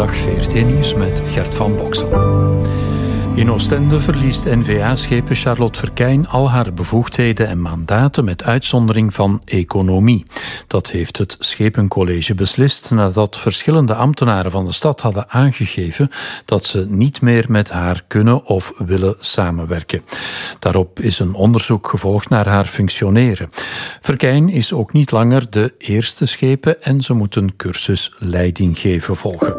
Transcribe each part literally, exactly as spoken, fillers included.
Goedemiddag, V R T-nieuws met Gert van Boksel. In Oostende verliest N V A-schepen Charlotte Verkijn al haar bevoegdheden en mandaten met uitzondering van economie. Dat heeft het Schepencollege beslist nadat verschillende ambtenaren van de stad hadden aangegeven dat ze niet meer met haar kunnen of willen samenwerken. Daarop is een onderzoek gevolgd naar haar functioneren. Verkijn is ook niet langer de eerste schepen en ze moet een cursus leidinggeven volgen.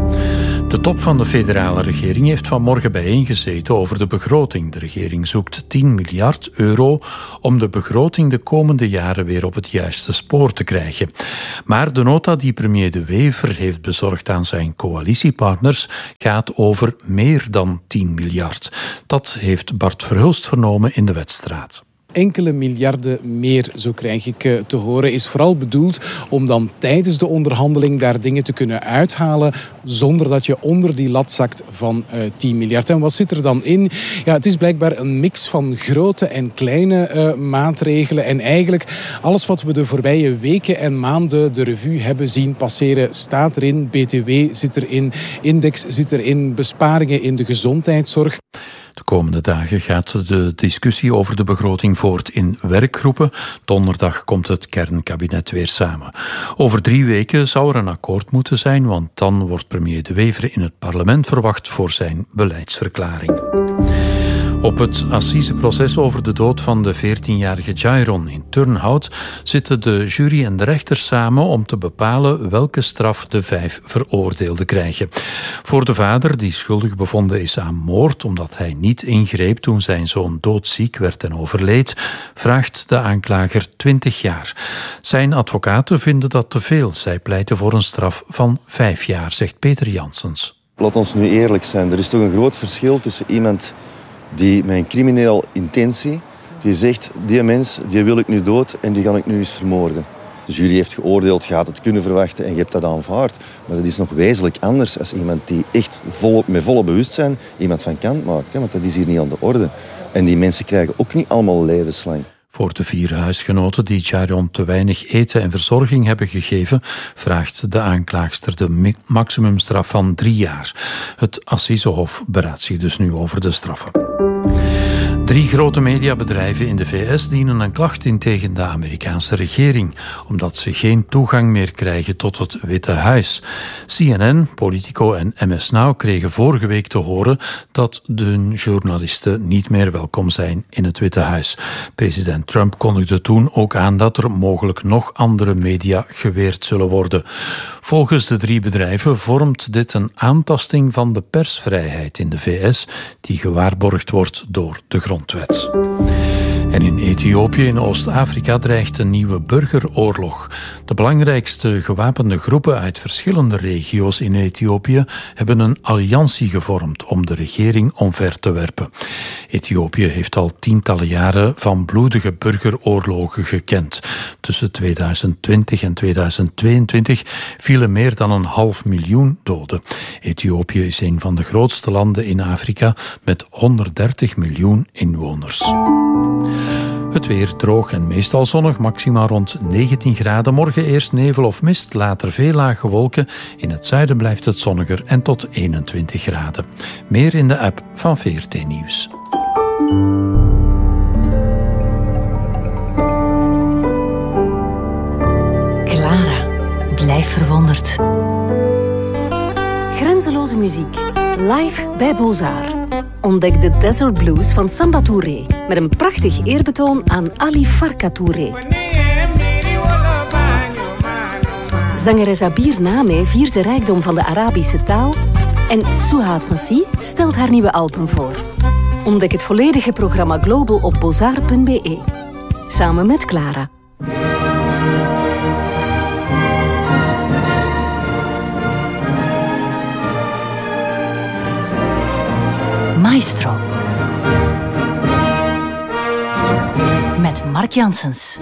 De top van de federale regering heeft vanmorgen bijeengezeten over de begroting. De regering zoekt tien miljard euro om de begroting de komende jaren weer op het juiste spoor te krijgen. Maar de nota die premier De Wever heeft bezorgd aan zijn coalitiepartners gaat over meer dan tien miljard. Dat heeft Bart Verhulst vernomen in de Wetstraat. Enkele miljarden meer, zo krijg ik te horen, is vooral bedoeld om dan tijdens de onderhandeling daar dingen te kunnen uithalen zonder dat je onder die lat zakt van uh, tien miljard. En wat zit er dan in? Ja, het is blijkbaar een mix van grote en kleine uh, maatregelen. En eigenlijk alles wat we de voorbije weken en maanden de revue hebben zien passeren staat erin. B T W zit erin, index zit erin, besparingen in de gezondheidszorg. De komende dagen gaat de discussie over de begroting voort in werkgroepen. Donderdag komt het kernkabinet weer samen. Over drie weken zou er een akkoord moeten zijn, want dan wordt premier De Wever in het parlement verwacht voor zijn beleidsverklaring. Op het assiseproces over de dood van de veertienjarige Jairon in Turnhout zitten de jury en de rechter samen om te bepalen welke straf de vijf veroordeelden krijgen. Voor de vader, die schuldig bevonden is aan moord omdat hij niet ingreep toen zijn zoon doodziek werd en overleed, vraagt de aanklager twintig jaar. Zijn advocaten vinden dat te veel. Zij pleiten voor een straf van vijf jaar, zegt Peter Janssens. Laat ons nu eerlijk zijn. Er is toch een groot verschil tussen iemand die met een crimineel intentie, die zegt, die mens, die wil ik nu dood en die ga ik nu eens vermoorden. De jury heeft geoordeeld, gaat het kunnen verwachten en je hebt dat aanvaard. Maar dat is nog wezenlijk anders als iemand die echt vol, met volle bewustzijn iemand van kant maakt. Hè? Want dat is hier niet aan de orde. En die mensen krijgen ook niet allemaal levenslang. Voor de vier huisgenoten die Jairon te weinig eten en verzorging hebben gegeven, vraagt de aanklaagster de maximumstraf van drie jaar. Het Assisehof beraadt zich dus nu over de straffen. Drie grote mediabedrijven in de V S dienen een klacht in tegen de Amerikaanse regering, omdat ze geen toegang meer krijgen tot het Witte Huis. C N N, Politico en M S Now kregen vorige week te horen dat de journalisten niet meer welkom zijn in het Witte Huis. President Trump kondigde toen ook aan dat er mogelijk nog andere media geweerd zullen worden. Volgens de drie bedrijven vormt dit een aantasting van de persvrijheid in de V S, die gewaarborgd wordt door de grondwet. En in Ethiopië in Oost-Afrika dreigt een nieuwe burgeroorlog. De belangrijkste gewapende groepen uit verschillende regio's in Ethiopië hebben een alliantie gevormd om de regering omver te werpen. Ethiopië heeft al tientallen jaren van bloedige burgeroorlogen gekend. Tussen tweeduizend twintig en tweeduizend tweeëntwintig vielen meer dan een half miljoen doden. Ethiopië is een van de grootste landen in Afrika met honderddertig miljoen inwoners. Het weer droog en meestal zonnig, maxima rond negentien graden. Morgen eerst nevel of mist, later veel lage wolken. In het zuiden blijft het zonniger en tot eenentwintig graden. Meer in de app van V R T Nieuws. Clara, blijf verwonderd. Grenzeloze muziek, live bij Beaux-Arts. Ontdek de Desert Blues van Samba Touré met een prachtig eerbetoon aan Ali Farka Touré. Zangeres Abir Name viert de rijkdom van de Arabische taal en Suhad Massi stelt haar nieuwe album voor. Ontdek het volledige programma Global op beaux-arts punt b e. Samen met Clara. Maestro. Met Mark Janssens.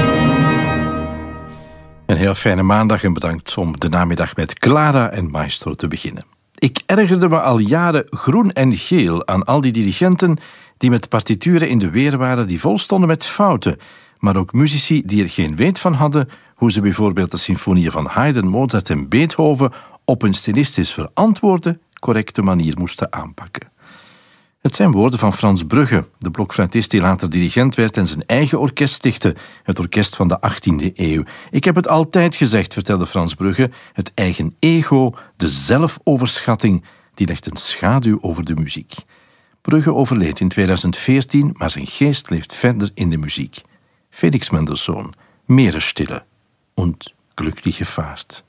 Een heel fijne maandag en bedankt om de namiddag met Clara en Maestro te beginnen. Ik ergerde me al jaren groen en geel aan al die dirigenten die met partituren in de weer waren die vol stonden met fouten, maar ook muzici die er geen weet van hadden hoe ze bijvoorbeeld de symfonieën van Haydn, Mozart en Beethoven op een stilistisch verantwoorde, correcte manier moesten aanpakken. Het zijn woorden van Frans Brugge, de blokfluitist die later dirigent werd en zijn eigen orkest stichtte, het orkest van de achttiende eeuw. Ik heb het altijd gezegd, vertelde Frans Brugge, het eigen ego, de zelfoverschatting, die legt een schaduw over de muziek. Brugge overleed in tweeduizend veertien, maar zijn geest leeft verder in de muziek. Felix Mendelssohn, Meeresstille und glückliche Fahrt.